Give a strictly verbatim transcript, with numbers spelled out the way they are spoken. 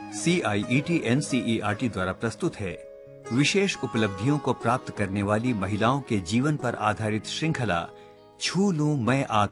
सी आई E T N C E R T द्वारा प्रस्तुत है विशेष उपलब्धियों को प्राप्त करने वाली महिलाओं के जीवन पर आधारित श्रृंखला छू लूं मैं आ